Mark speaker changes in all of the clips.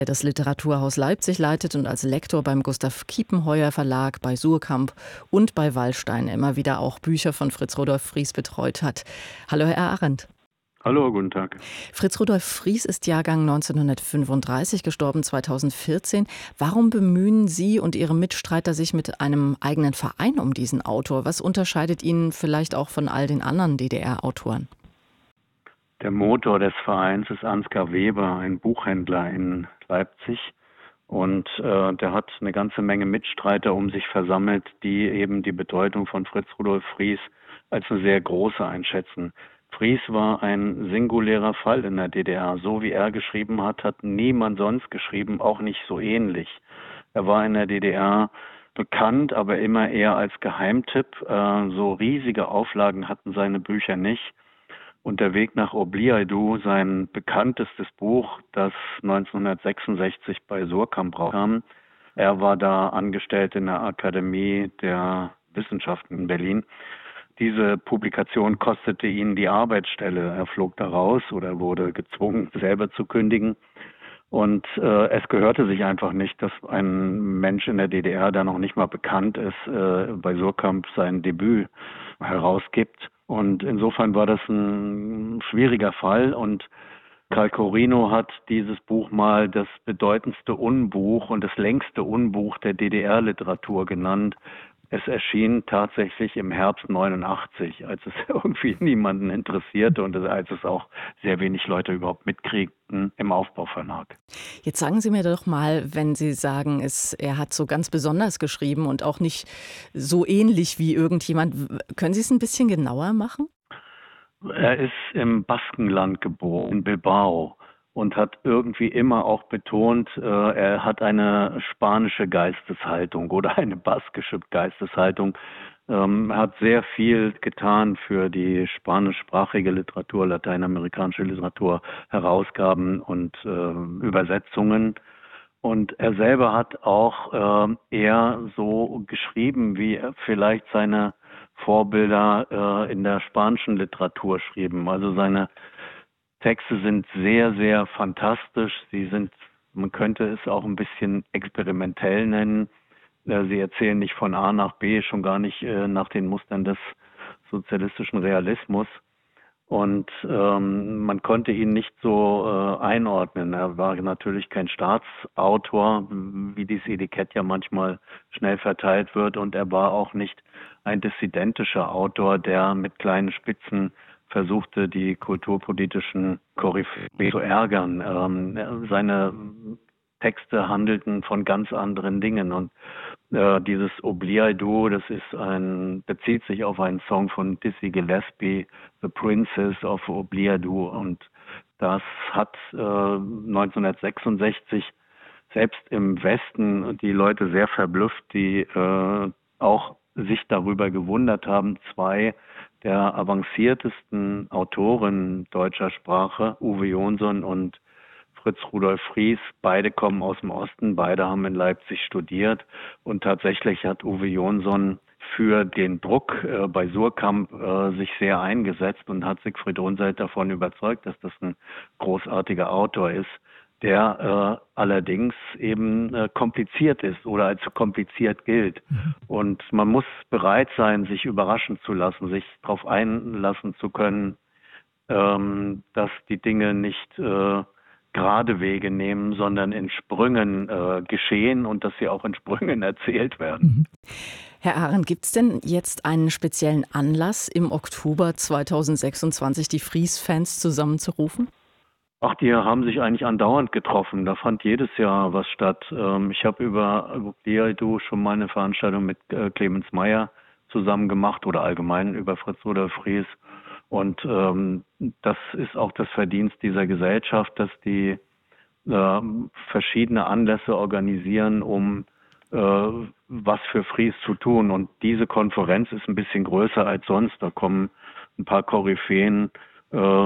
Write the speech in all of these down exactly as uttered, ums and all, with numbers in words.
Speaker 1: das Literaturhaus Leipzig leitet und als Lektor beim Gustav Kiepenheuer Verlag, bei Suhrkamp und bei Wallstein immer wieder auch Bücher von Fritz Rudolf Fries betreut hat. Hallo, Herr Arendt.
Speaker 2: Hallo, guten Tag.
Speaker 1: Fritz Rudolf Fries ist Jahrgang neunzehnhundertfünfunddreißig, gestorben zweitausendvierzehn. Warum bemühen Sie und Ihre Mitstreiter sich mit einem eigenen Verein um diesen Autor? Was unterscheidet ihn vielleicht auch von all den anderen D D R-Autoren?
Speaker 2: Der Motor des Vereins ist Ansgar Weber, ein Buchhändler in Leipzig. Und äh, der hat eine ganze Menge Mitstreiter um sich versammelt, die eben die Bedeutung von Fritz Rudolf Fries als eine sehr große einschätzen. Fries war ein singulärer Fall in der D D R. So wie er geschrieben hat, hat niemand sonst geschrieben, auch nicht so ähnlich. Er war in der D D R bekannt, aber immer eher als Geheimtipp. Äh, so riesige Auflagen hatten seine Bücher nicht. Und der Weg nach Obliaidu, sein bekanntestes Buch, das neunzehnhundertsechsundsechzig bei Suhrkamp rauskam. Er war da angestellt in der Akademie der Wissenschaften in Berlin. Diese Publikation kostete ihn die Arbeitsstelle. Er flog da raus oder wurde gezwungen, selber zu kündigen. Und äh, es gehörte sich einfach nicht, dass ein Mensch in der D D R, der noch nicht mal bekannt ist, äh, bei Suhrkamp sein Debüt herausgibt. Und insofern war das ein schwieriger Fall. Und Karl Corino hat dieses Buch mal das bedeutendste Unbuch und das längste Unbuch der D D R-Literatur genannt. Es erschien tatsächlich im Herbst neunundachtzig, als es irgendwie niemanden interessierte und als es auch sehr wenig Leute überhaupt mitkriegten im Aufbauverlag.
Speaker 1: Jetzt sagen Sie mir doch mal, wenn Sie sagen, es, er hat so ganz besonders geschrieben und auch nicht so ähnlich wie irgendjemand, können Sie es ein bisschen genauer machen?
Speaker 2: Er ist im Baskenland geboren, in Bilbao. Und hat irgendwie immer auch betont, äh, er hat eine spanische Geisteshaltung oder eine baskische Geisteshaltung. Ähm, er hat sehr viel getan für die spanischsprachige Literatur, lateinamerikanische Literatur, Herausgaben und äh, Übersetzungen. Und er selber hat auch äh, eher so geschrieben, wie vielleicht seine Vorbilder äh, in der spanischen Literatur schrieben. Also seine Texte sind sehr, sehr fantastisch. Sie sind, man könnte es auch ein bisschen experimentell nennen. Sie erzählen nicht von A nach B, schon gar nicht äh, nach den Mustern des sozialistischen Realismus. Und ähm, man konnte ihn nicht so äh, einordnen. Er war natürlich kein Staatsautor, wie dieses Etikett ja manchmal schnell verteilt wird. Und er war auch nicht ein dissidentischer Autor, der mit kleinen Spitzen versuchte, die kulturpolitischen Koryphäen zu ärgern. Ähm, seine Texte handelten von ganz anderen Dingen und äh, dieses Obliaidu, das ist ein, bezieht sich auf einen Song von Dizzy Gillespie, The Princess of Obliaidu, und das hat äh, neunzehnhundertsechsundsechzig selbst im Westen die Leute sehr verblüfft, die äh, auch sich darüber gewundert haben. Zwei der avanciertesten Autoren deutscher Sprache, Uwe Jonsson und Fritz Rudolf Fries, beide kommen aus dem Osten, beide haben in Leipzig studiert, und tatsächlich hat Uwe Jonsson für den Druck äh, bei Suhrkamp äh, sich sehr eingesetzt und hat Siegfried Unseld davon überzeugt, dass das ein großartiger Autor ist, der äh, allerdings eben äh, kompliziert ist oder als kompliziert gilt. Mhm. Und man muss bereit sein, sich überraschen zu lassen, sich darauf einlassen zu können, ähm, dass die Dinge nicht äh, gerade Wege nehmen, sondern in Sprüngen äh, geschehen und dass sie auch in Sprüngen erzählt werden.
Speaker 1: Mhm. Herr Arendt, gibt es denn jetzt einen speziellen Anlass, im Oktober zweitausendsechsundzwanzig die Fries-Fans zusammenzurufen?
Speaker 2: Ach, die haben sich eigentlich andauernd getroffen. Da fand jedes Jahr was statt. Ähm, ich habe über Obliaidu schon mal eine Veranstaltung mit äh, Clemens Meyer zusammen gemacht oder allgemein über Fritz Rudolf Fries. Und ähm, das ist auch das Verdienst dieser Gesellschaft, dass die äh, verschiedene Anlässe organisieren, um äh, was für Fries zu tun. Und diese Konferenz ist ein bisschen größer als sonst. Da kommen ein paar Koryphäen äh,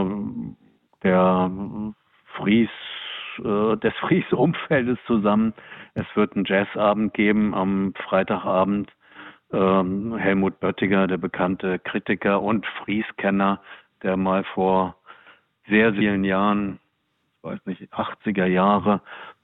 Speaker 2: der Fries, äh, des Fries-Umfeldes zusammen. Es wird einen Jazzabend geben am Freitagabend. Ähm, Helmut Böttiger, der bekannte Kritiker und Fries-Kenner, der mal vor sehr vielen Jahren, ich weiß nicht, achtziger Jahre,